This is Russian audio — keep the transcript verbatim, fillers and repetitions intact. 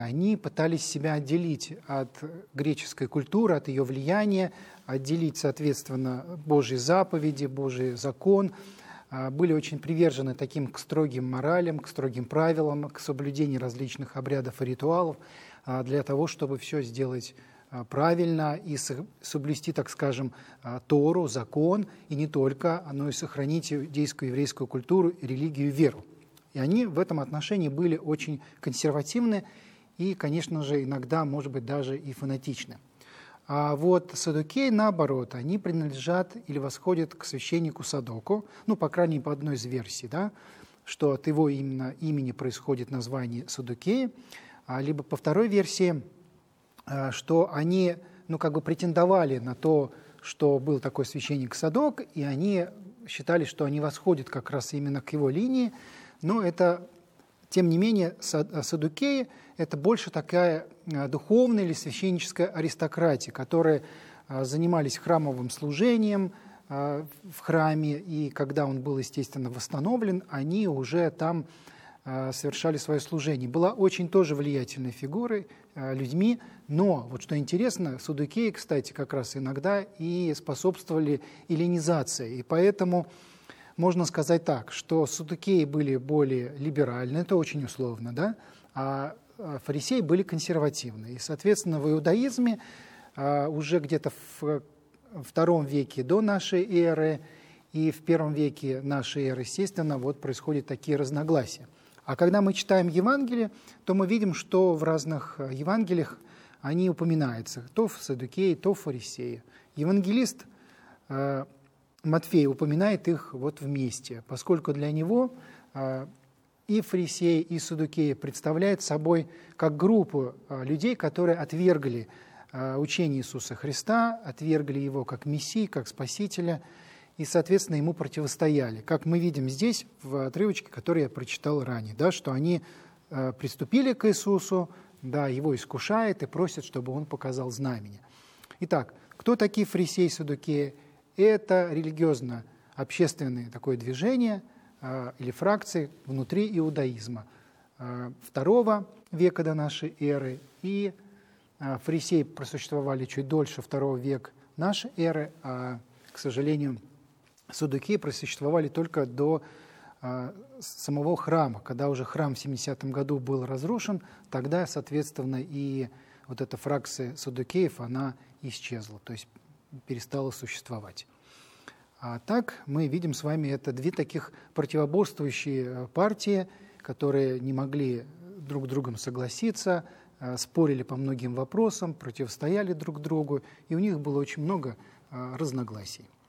Они пытались себя отделить от греческой культуры, от ее влияния, отделить, соответственно, Божьи заповеди, Божий закон. Были очень привержены таким к строгим моралям, к строгим правилам, к соблюдению различных обрядов и ритуалов, для того, чтобы все сделать правильно и соблюсти, так скажем, Тору, закон, и не только, но и сохранить иудейскую еврейскую культуру, религию и веру. И они в этом отношении были очень консервативны и, конечно же, иногда, может быть, даже и фанатичны. А вот саддукеи, наоборот, они принадлежат или восходят к священнику Садоку, ну, по крайней мере, по одной из версий, да, что от его именно имени происходит название саддукеи, либо по второй версии, что они, ну, как бы претендовали на то, что был такой священник Садок, и они считали, что они восходят как раз именно к его линии, но это, тем не менее, саддукеи – это больше такая духовная или священническая аристократия, которые занимались храмовым служением в храме, и когда он был, естественно, восстановлен, они уже там совершали свое служение. Была очень тоже влиятельной фигурой, людьми, но, вот что интересно, саддукеи, кстати, как раз иногда и способствовали эллинизации, и поэтому можно сказать так, что саддукеи были более либеральны, это очень условно, да, а фарисеи были консервативны. И, соответственно, в иудаизме уже где-то в втором веке до нашей эры и в первом веке нашей эры, естественно, вот происходят такие разногласия. А когда мы читаем Евангелие, то мы видим, что в разных Евангелиях они упоминаются, то в саддукеи, то в фарисеи. Евангелист Матфей упоминает их вот вместе, поскольку для него и фарисеи, и саддукеи представляют собой как группу людей, которые отвергли учение Иисуса Христа, отвергли его как Мессии, как Спасителя, и, соответственно, ему противостояли. Как мы видим здесь, в отрывочке, который я прочитал ранее, да, что они приступили к Иисусу, да, его искушают и просят, чтобы он показал знамение. Итак, кто такие фарисеи и саддукеи? Это религиозно-общественное такое движение э, или фракции внутри иудаизма э, второго века до нашей эры, и э, фарисеи просуществовали чуть дольше второго века нашей эры, а, к сожалению, саддукеи просуществовали только до э, самого храма. Когда уже храм в семидесятом году был разрушен, тогда, соответственно, и вот эта фракция саддукеев, она исчезла, то есть перестала существовать. А так мы видим с вами, это две таких противоборствующие партии, которые не могли друг с другом согласиться, спорили по многим вопросам, противостояли друг другу, и у них было очень много разногласий.